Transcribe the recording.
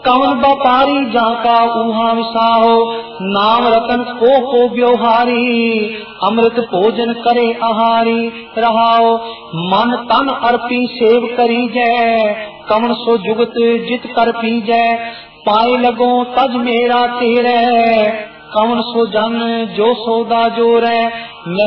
कवन व्यापारी जाका ऊहा विसाहो, नाम रतन को व्यवहारी, अमृत भोजन करे आहारी रहाओ। मन तन अर्पी सेव करी जय, कवन सो जुगत जित कर पी जय। पाए लगो तज मेरा तेरे, कवन सो जन जो सौदा जोरै।